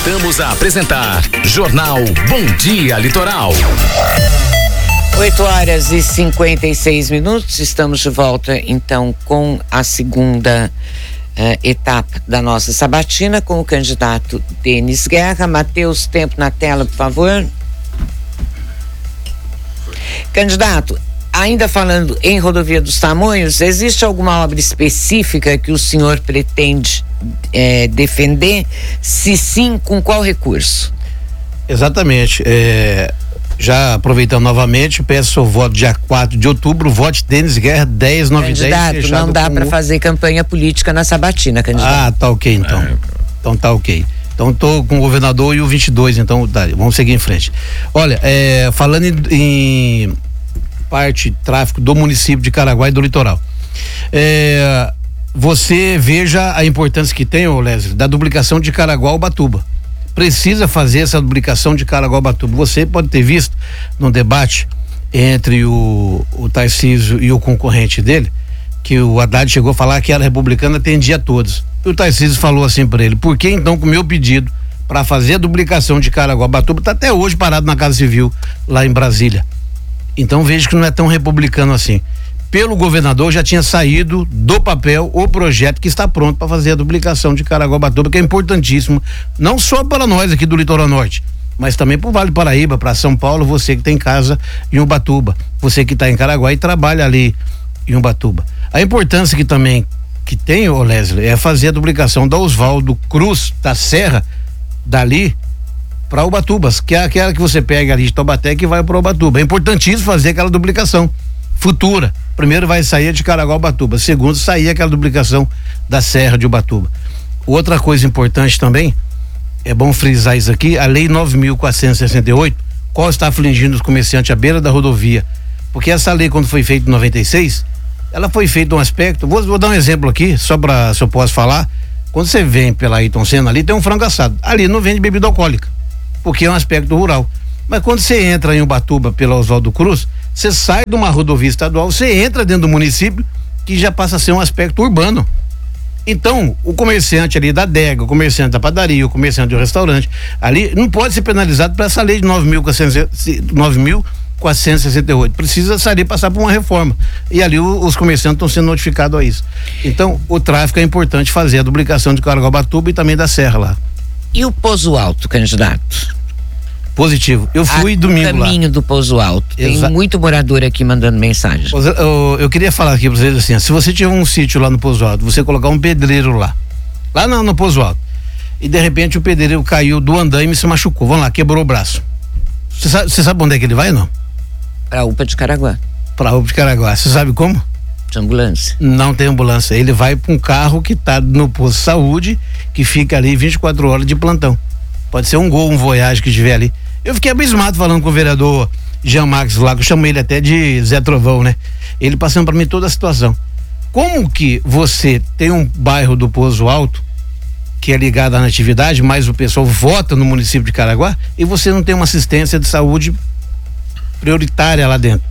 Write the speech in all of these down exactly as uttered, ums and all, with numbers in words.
Voltamos a apresentar Jornal Bom Dia Litoral. oito horas e cinquenta e seis minutos, estamos de volta então com a segunda uh, etapa da nossa sabatina com o candidato Denis Guerra. Matheus, tempo na tela, por favor. Candidato, ainda falando em Rodovia dos Tamoios, existe alguma obra específica que o senhor pretende eh, defender? Se sim, com qual recurso? Exatamente, é... já aproveitando novamente, peço o voto dia quatro de outubro, vote Denis Guerra dez nove dez. Candidato, não dá para fazer campanha política na sabatina, candidato. Ah, tá ok então. É. Então tá ok. Então tô com o governador e o vinte e dois, então tá, vamos seguir em frente. Olha, é, falando em, em parte tráfico do município de Caraguá e do litoral, é, você veja a importância que tem, ô Leslie, da duplicação de Caraguá ao Ubatuba. Precisa fazer essa duplicação de Caraguá-Ubatuba. Você pode ter visto no debate entre o, o Tarcísio e o concorrente dele, que o Haddad chegou a falar que era republicana, atendia a todos. E o Tarcísio falou assim para ele: por que então com o meu pedido para fazer a duplicação de Caraguá-Ubatuba está até hoje parado na Casa Civil lá em Brasília? Então veja que não é tão republicano assim. Pelo governador já tinha saído do papel o projeto que está pronto para fazer a duplicação de Caraguá-Ubatuba, que é importantíssimo, não só para nós aqui do Litoral Norte, mas também para o Vale do Paraíba, para São Paulo, você que tem casa em Ubatuba, você que está em Caraguá e trabalha ali em Ubatuba. A importância que também que tem, ô Leslie, é fazer a duplicação da Oswaldo Cruz da Serra, dali para Ubatuba, que é aquela que você pega ali de Taubaté que vai para Ubatuba. É importantíssimo fazer aquela duplicação futura. Primeiro vai sair de Caraguá-Ubatuba, segundo sair aquela duplicação da Serra de Ubatuba. Outra coisa importante também, é bom frisar isso aqui, a lei nove mil quatrocentos e sessenta e oito, qual está afligindo os comerciantes à beira da rodovia, porque essa lei, quando foi feita em noventa e seis, ela foi feita um aspecto, vou, vou dar um exemplo aqui, só para, se eu posso falar, quando você vem pela Ayrton Senna ali, tem um frango assado, ali não vende bebida alcoólica, porque é um aspecto rural, mas quando você entra em Ubatuba pela Oswaldo Cruz, você sai de uma rodovia estadual, você entra dentro do município, que já passa a ser um aspecto urbano. Então, o comerciante ali da adega, o comerciante da padaria, o comerciante do restaurante, ali não pode ser penalizado por essa lei de nove mil quatrocentos e sessenta e oito. Precisa sair, passar por uma reforma. E ali o, os comerciantes estão sendo notificados a isso. Então, o tráfico é importante fazer a duplicação de Caraguá-Ubatuba e também da Serra lá. E o Pouso Alto, candidato? Positivo. Eu fui a, domingo lá. O caminho do Pouso Alto. Tem Exa- muito morador aqui mandando mensagem. Eu, eu, eu queria falar aqui pra vocês assim, se você tiver um sítio lá no Pouso Alto, você colocar um pedreiro lá, lá no, no Pouso Alto, e de repente o pedreiro caiu do andaime e se machucou, vamos lá, quebrou o braço. Você sabe, você sabe onde é que ele vai ou não? Pra U P A de Caraguá. Pra U P A de Caraguá. Você sabe como? De ambulância. Não tem ambulância. Ele vai pra um carro que tá no posto de saúde, que fica ali vinte e quatro horas de plantão. Pode ser um Gol, um Voyage que estiver ali. Eu fiquei abismado falando com o vereador Jean Marques lá, que eu chamo ele até de Zé Trovão, né? Ele passando para mim toda a situação. Como que você tem um bairro do Pouso Alto, que é ligado à natividade, mas o pessoal vota no município de Caraguá, e você não tem uma assistência de saúde prioritária lá dentro?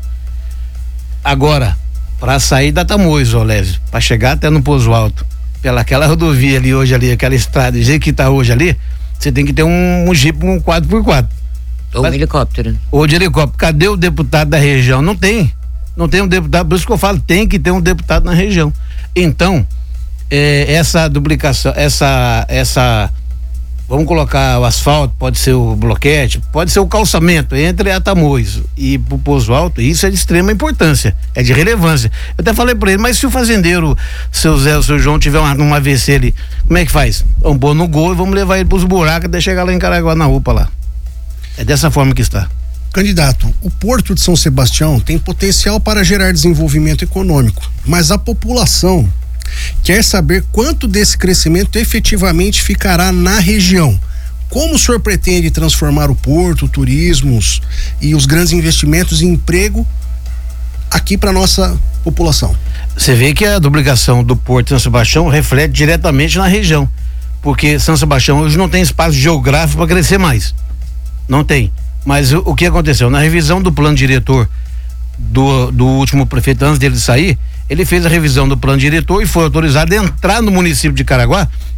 Agora, para sair da Tamoios, Olésio, para chegar até no Pouso Alto, pela aquela rodovia ali hoje ali, aquela estrada, do jeito que tá hoje ali, você tem que ter um, um Jeep, um quatro por quatro. Ou Mas, um helicóptero. Ou de helicóptero. Cadê o deputado da região? Não tem. Não tem um deputado, por isso que eu falo, tem que ter um deputado na região. Então, é, essa duplicação, essa, essa, vamos colocar o asfalto, pode ser o bloquete, pode ser o calçamento entre a Tamoios e o Pouso Alto, isso é de extrema importância, é de relevância. Eu até falei pra ele, mas se o fazendeiro, seu Zé, o seu João, tiver uma, um A V C ali, como é que faz? Vamos pôr no gol e vamos levar ele pros buracos até chegar lá em Caraguá, na U P A lá. É dessa forma que está. Candidato, o Porto de São Sebastião tem potencial para gerar desenvolvimento econômico, mas a população quer saber quanto desse crescimento efetivamente ficará na região. Como o senhor pretende transformar o porto, o turismo e os grandes investimentos em emprego aqui para nossa população? Você vê que a duplicação do Porto de São Sebastião reflete diretamente na região, porque São Sebastião hoje não tem espaço geográfico para crescer mais. Não tem. Mas o, o que aconteceu? Na revisão do plano diretor do, do último prefeito, antes dele sair, ele fez a revisão do plano diretor e foi autorizado a entrar no município de Caraguá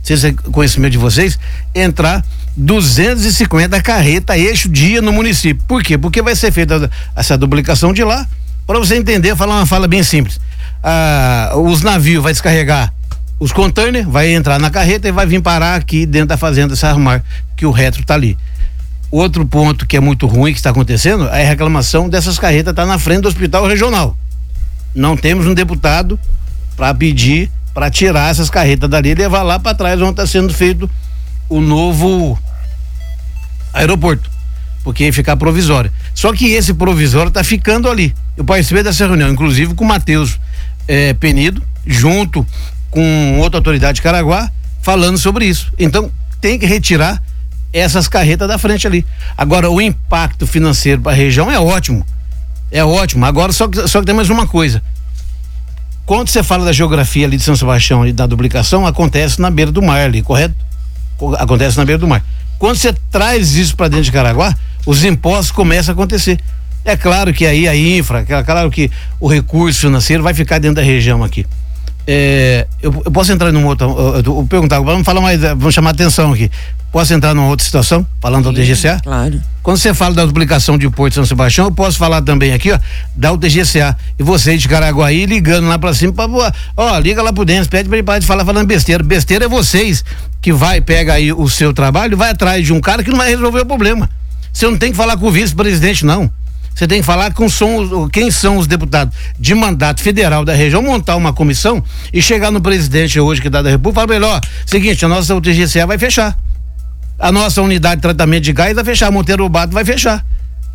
sei se é conhecimento de vocês, entrar duzentas e cinquenta carreta eixo dia no município. Por quê? Porque vai ser feita essa duplicação de lá, para você entender, falar uma fala bem simples. Ah, os navios vai descarregar os containers, vai entrar na carreta e vai vir parar aqui dentro da fazenda se arrumar, que o retro tá ali. Outro ponto que é muito ruim que está acontecendo é a reclamação dessas carretas tá na frente do hospital regional. Não temos um deputado para pedir para tirar essas carretas dali e levar lá para trás onde está sendo feito o novo aeroporto, porque ficar provisório. Só que esse provisório está ficando ali. Eu participei dessa reunião, inclusive com o Matheus eh, Penido, junto com outra autoridade de Caraguá, falando sobre isso. Então tem que retirar essas carretas da frente ali. Agora, o impacto financeiro para a região é ótimo. É ótimo. Agora, só que, só que tem mais uma coisa. Quando você fala da geografia ali de São Sebastião e da duplicação, acontece na beira do mar ali, correto? Acontece na beira do mar. Quando você traz isso para dentro de Caraguá, os impostos começam a acontecer. É claro que aí a infra, é claro que o recurso financeiro vai ficar dentro da região aqui. É, eu, eu posso entrar numa outra, eu, eu, eu perguntar, vamos falar mais, vamos chamar atenção aqui. Posso entrar numa outra situação, falando da U T G C A? Claro. Quando você fala da duplicação de Porto de São Sebastião, eu posso falar também aqui, ó, da U T G C A. E você de Caraguaí ligando lá pra cima, pra, ó, liga lá pro dentro, pede pra ele parar de falar falando besteira. Besteira é vocês que vai, pega aí o seu trabalho, vai atrás de um cara que não vai resolver o problema. Você não tem que falar com o vice-presidente, não. Você tem que falar com são, quem são os deputados de mandato federal da região, montar uma comissão e chegar no presidente hoje que dá da República e falar pra ele, ó, seguinte, a nossa U T G C A vai fechar. A nossa unidade de tratamento de gás vai fechar, Monteiro Lobato vai fechar.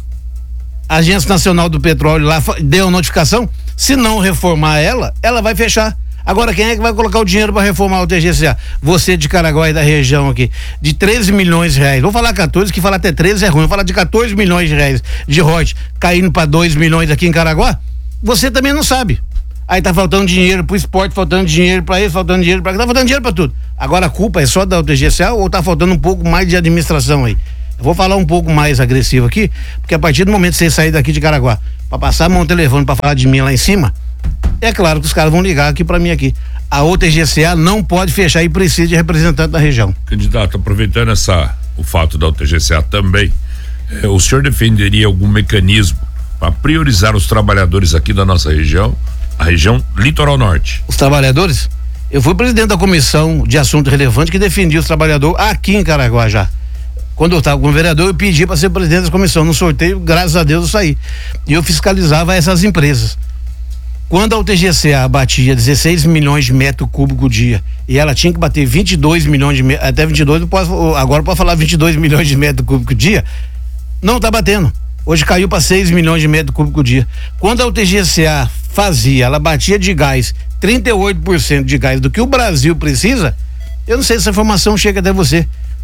A Agência Nacional do Petróleo lá deu notificação, se não reformar ela, ela vai fechar. Agora quem é que vai colocar o dinheiro para reformar o U T G C A? Você de Caraguá e da região aqui, de treze milhões de reais. Vou falar quatorze, que falar até treze é ruim. Vou falar de quatorze milhões de reais de royalties caindo para dois milhões aqui em Caraguá. Você também não sabe. Aí tá faltando dinheiro pro esporte, faltando dinheiro para isso, faltando dinheiro para tá faltando dinheiro para tudo. Agora a culpa é só da U T G C A ou tá faltando um pouco mais de administração aí? Eu vou falar um pouco mais agressivo aqui, porque a partir do momento que você sair daqui de Caraguá para passar a mão no telefone para falar de mim lá em cima, é claro que os caras vão ligar aqui para mim aqui. A U T G C A não pode fechar e precisa de representante da região. Candidato, aproveitando essa, o fato da U T G C A também, eh, o senhor defenderia algum mecanismo para priorizar os trabalhadores aqui da nossa região, a região Litoral Norte? Os trabalhadores? Eu fui presidente da comissão de assunto relevante que defendia os trabalhadores aqui em Caraguá já. Quando eu estava como vereador, eu pedi para ser presidente da comissão. No sorteio, graças a Deus, eu saí. E eu fiscalizava essas empresas. Quando a U T G C A batia dezesseis milhões de metros cúbicos dia e ela tinha que bater vinte e dois milhões de metros, até vinte e dois, eu posso, agora pode falar vinte e dois milhões de metros cúbicos dia, não está batendo. Hoje caiu para seis milhões de metros cúbicos dia. Quando a U T G C A fazia, ela batia de gás trinta e oito por cento de gás do que o Brasil precisa, eu não sei se essa informação chega até você.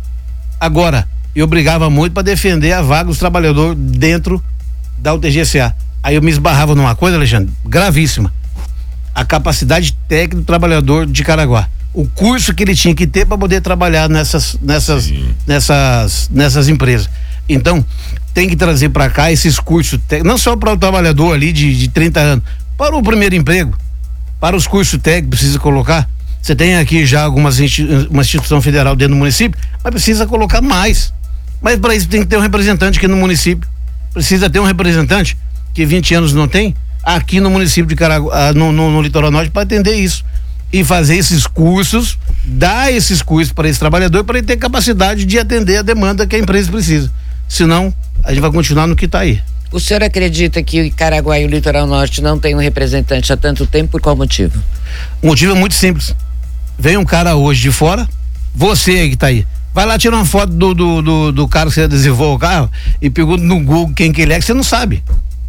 Agora, eu brigava muito para defender a vaga dos trabalhadores dentro da U T G C A. Aí eu me esbarrava numa coisa, Alexandre, gravíssima. A capacidade técnica do trabalhador de Caraguá. O curso que ele tinha que ter para poder trabalhar nessas, nessas, nessas, nessas empresas. Então, tem que trazer para cá esses cursos técnicos, não só para o trabalhador ali de, de trinta anos, para o primeiro emprego, para os cursos técnicos, precisa colocar. Você tem aqui já algumas institu- uma instituição federal dentro do município, mas precisa colocar mais. Mas para isso tem que ter um representante aqui no município. Precisa ter um representante que vinte anos não tem, aqui no município de Caraguá, no, no, no Litoral Norte, para atender isso. E fazer esses cursos, dar esses cursos para esse trabalhador, para ele ter capacidade de atender a demanda que a empresa precisa. Senão, a gente vai continuar no que está aí. O senhor acredita que o Caraguá e o Litoral Norte não tem um representante há tanto tempo, por qual motivo? O motivo é muito simples. Vem um cara hoje de fora, você aí que está aí, vai lá tirar uma foto do, do, do, do cara que você adesivou o carro e pergunta no Google quem que ele é, que você não sabe.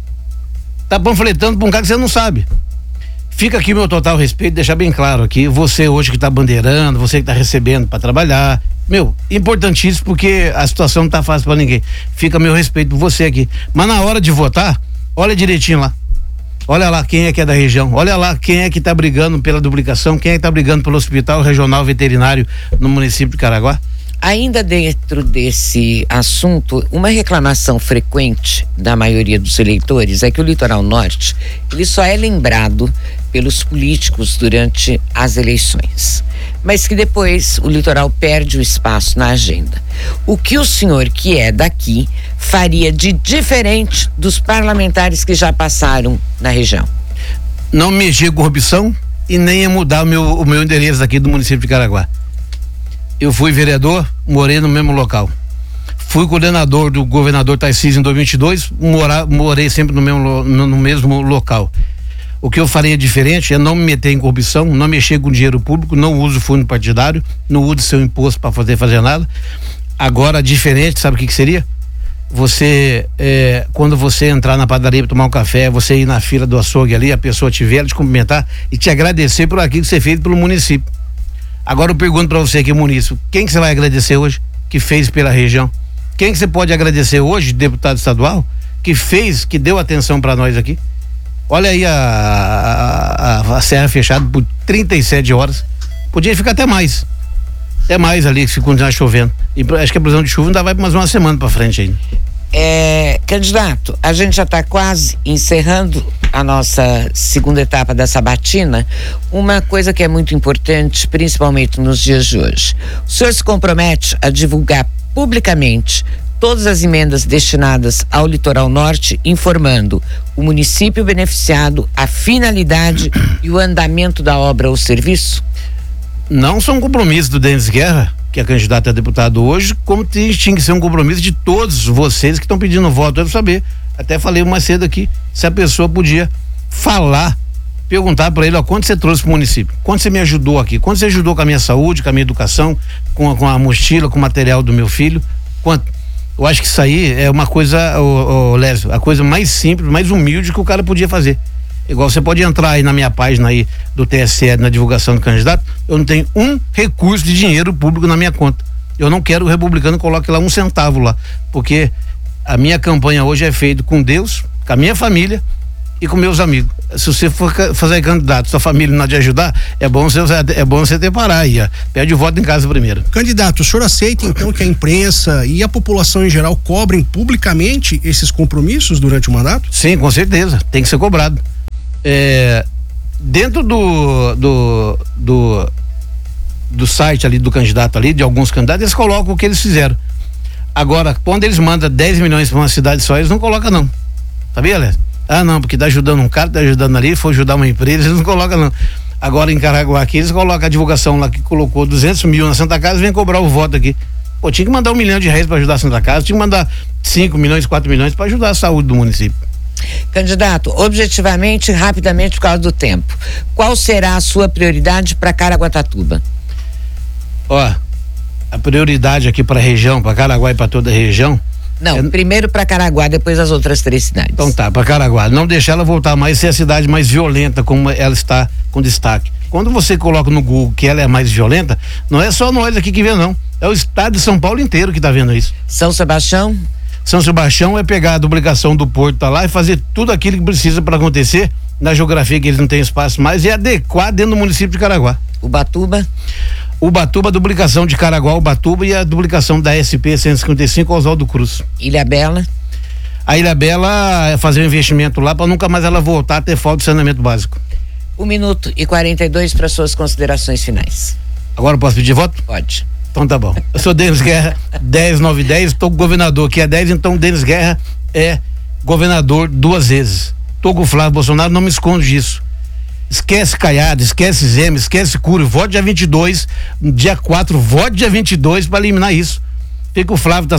Tá panfletando pra um cara que você não sabe. Fica aqui meu total respeito, deixar bem claro aqui, você hoje que tá bandeirando, você que tá recebendo para trabalhar, meu, importantíssimo, porque a situação não tá fácil para ninguém. Fica meu respeito por você aqui. Mas na hora de votar, olha direitinho lá. Olha lá quem é que é da região, olha lá quem é que tá brigando pela duplicação, quem é que tá brigando pelo Hospital Regional Veterinário no município de Caraguá. Ainda dentro desse assunto, uma reclamação frequente da maioria dos eleitores é que o Litoral Norte, ele só é lembrado pelos políticos durante as eleições, mas que depois o litoral perde o espaço na agenda. O que o senhor, que é daqui, faria de diferente dos parlamentares que já passaram na região? Não mexer com corrupção e nem ia mudar o meu, o meu endereço aqui do município de Caraguá. Eu fui vereador, morei no mesmo local. Fui coordenador do governador Tarcísio em dois mil e vinte e dois, mora, morei sempre no mesmo, no, no mesmo local. O que eu faria diferente é não me meter em corrupção, não mexer com dinheiro público, não uso fundo partidário, não uso seu imposto para fazer fazer nada. Agora, diferente, sabe o que, que seria? Você, é, quando você entrar na padaria para tomar um café, você ir na fila do açougue ali, a pessoa te ver, ela te cumprimentar e te agradecer por aquilo que você fez pelo município. Agora eu pergunto para você aqui, munícipe, quem que você vai agradecer hoje que fez pela região? Quem que você pode agradecer hoje, deputado estadual, que fez, que deu atenção para nós aqui? Olha aí a, a, a serra fechada por trinta e sete horas. Podia ficar até mais. Até mais ali, se continuar chovendo. E acho que a previsão de chuva ainda vai mais uma semana para frente ainda. É, candidato, a gente já está quase encerrando a nossa segunda etapa da sabatina. Uma coisa que é muito importante, principalmente nos dias de hoje. O senhor se compromete a divulgar publicamente todas as emendas destinadas ao litoral norte, informando o município beneficiado, a finalidade e o andamento da obra ou serviço? Não são compromissos do Denis Guerra, que é candidato a deputado hoje, como tinha que ser um compromisso de todos vocês que estão pedindo voto. Eu quero saber, até falei mais cedo aqui, se a pessoa podia falar, perguntar para ele, ó, quanto você trouxe pro município, quanto você me ajudou aqui, quanto você ajudou com a minha saúde, com a minha educação, com a, com a mochila, com o material do meu filho, quanto. Eu acho que isso aí é uma coisa, ô, ô, Lésio, a coisa mais simples, mais humilde que o cara podia fazer. Igual você pode entrar aí na minha página aí do T S E, na divulgação do candidato, eu não tenho um recurso de dinheiro público na minha conta. Eu não quero que o republicano coloque lá um centavo lá, porque a minha campanha hoje é feita com Deus, com a minha família e com meus amigos. Se você for fazer candidato, sua família não te ajudar, é bom você, é bom você ter parar aí, ó. Pede o voto em casa primeiro. Candidato, o senhor aceita então que a imprensa e a população em geral cobrem publicamente esses compromissos durante o mandato? Sim, com certeza, tem que ser cobrado. É, dentro do, do do do site ali do candidato ali, de alguns candidatos, eles colocam o que eles fizeram. Agora, quando eles mandam dez milhões para uma cidade só, eles não colocam não. Sabia, Léo? Ah, não, porque tá ajudando um cara, tá ajudando ali, foi ajudar uma empresa, eles não colocam não. Agora em Caraguá aqui, eles colocam a divulgação lá que colocou duzentos mil na Santa Casa e vem cobrar o voto aqui. Pô, tinha que mandar um milhão de reais para ajudar a Santa Casa, tinha que mandar cinco milhões, quatro milhões para ajudar a saúde do município. Candidato, objetivamente, rapidamente, por causa do tempo, qual será a sua prioridade para Caraguatatuba? Ó, a prioridade aqui para a região, para Caraguá e para toda a região. Não, é... primeiro para Caraguá, depois as outras três cidades. Então tá, para Caraguá, não deixar ela voltar mais a ser a cidade mais violenta como ela está com destaque. Quando você coloca no Google que ela é mais violenta, não é só nós aqui que vê não, é o estado de São Paulo inteiro que tá vendo isso. São Sebastião? São Sebastião é pegar a duplicação do porto, tá lá, e fazer tudo aquilo que precisa para acontecer na geografia que eles não têm espaço mais e adequar dentro do município de Caraguá. Ubatuba? Ubatuba, a duplicação de Caraguá, Ubatuba e a duplicação da S P cento e cinquenta e cinco Oswaldo Cruz. Ilhabela? A Ilhabela é fazer um investimento lá para nunca mais ela voltar a ter falta de saneamento básico. Um minuto e quarenta e dois para suas considerações finais. Agora eu posso pedir voto? Pode. Então tá bom. Eu sou Denis Guerra, dez nove dez, tô com o governador que é dez, então Denis Guerra é governador duas vezes. Tô com o Flávio Bolsonaro, não me escondo disso. Esquece Caiado, esquece Zema, esquece Cury, vote dia vinte e dois, dia quatro, vote dia vinte e dois para eliminar isso. Fica o Flávio tá